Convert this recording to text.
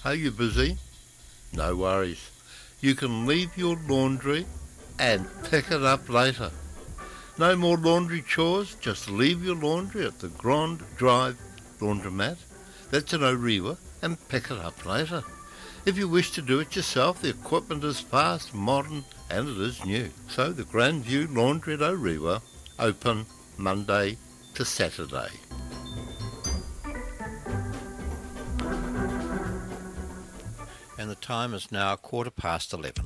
Are you busy? No worries. You can leave your laundry and pick it up later. No more laundry chores, just leave your laundry at the Grand Drive laundromat. That's in Orewa, and pick it up later. If you wish to do it yourself, the equipment is fast, modern, and it is new. So the Grandview Laundry at Orewa, open Monday to Saturday. And the time is now 11:15.